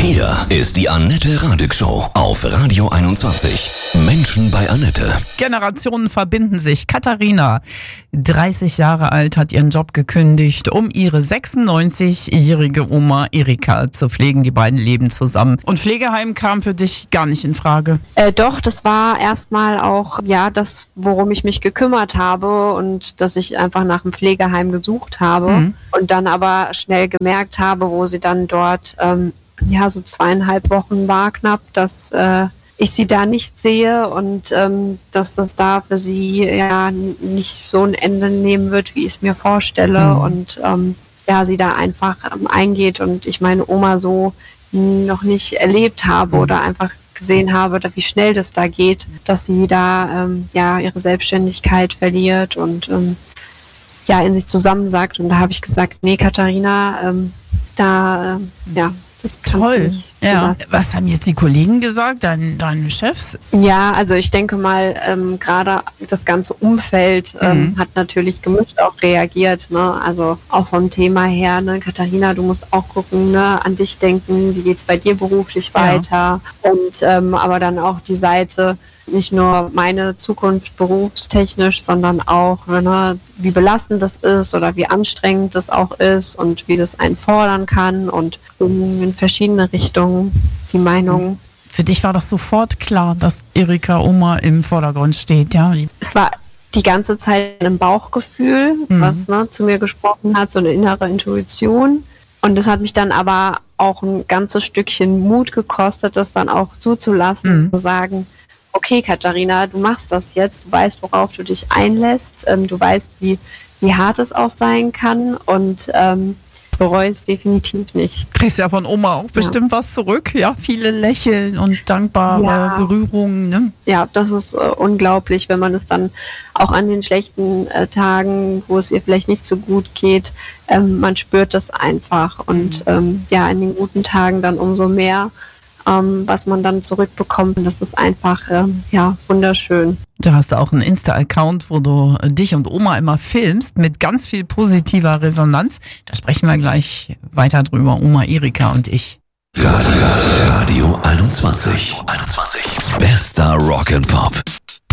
Hier ist die Annette Radig Show auf Radio 21. Menschen bei Annette. Generationen verbinden sich. Katharina, 30 Jahre alt, hat ihren Job gekündigt, um ihre 96-jährige Oma Erika zu pflegen. Die beiden leben zusammen. Und Pflegeheim kam für dich gar nicht in Frage? Doch, das war erstmal auch das, worum ich mich gekümmert habe und dass ich einfach nach einem Pflegeheim gesucht habe und dann aber schnell gemerkt habe, wo sie dann dort so 2,5 Wochen war knapp, dass ich sie da nicht sehe und dass das da für sie nicht so ein Ende nehmen wird, wie ich es mir vorstelle und sie da einfach eingeht und ich meine Oma so noch nicht erlebt habe oder einfach gesehen habe, wie schnell das da geht, dass sie da ihre Selbstständigkeit verliert und in sich zusammensackt. Und da habe ich gesagt, nee, Katharina, das toll. Ja. Was haben jetzt die Kollegen gesagt, deine Chefs? Ja, also ich denke mal, gerade das ganze Umfeld hat natürlich gemischt auch reagiert, ne? Also auch vom Thema her, ne? Katharina, du musst auch gucken, ne? An dich denken, wie geht's bei dir beruflich weiter? Und aber dann auch die Seite, nicht nur meine Zukunft berufstechnisch, sondern auch, ne, wie belastend das ist oder wie anstrengend das auch ist und wie das einen fordern kann und in verschiedene Richtungen die Meinung. Für dich war das sofort klar, dass Erika Oma im Vordergrund steht, ja? Es war die ganze Zeit ein Bauchgefühl, was zu mir gesprochen hat, so eine innere Intuition. Und das hat mich dann aber auch ein ganzes Stückchen Mut gekostet, das dann auch zuzulassen, zu sagen, okay, Katharina, du machst das jetzt, du weißt, worauf du dich einlässt, du weißt, wie hart es auch sein kann und bereue es definitiv nicht. Kriegst ja von Oma auch bestimmt was zurück, ja, viele Lächeln und dankbare Berührungen, ne? Ja, das ist unglaublich, wenn man es dann auch an den schlechten Tagen, wo es ihr vielleicht nicht so gut geht, man spürt das einfach und in den guten Tagen dann umso mehr, was man dann zurückbekommt. Das ist einfach, wunderschön. Du hast auch einen Insta-Account, wo du dich und Oma immer filmst, mit ganz viel positiver Resonanz. Da sprechen wir gleich weiter drüber, Oma Erika und ich. Radio 21. Bester Rock and Pop.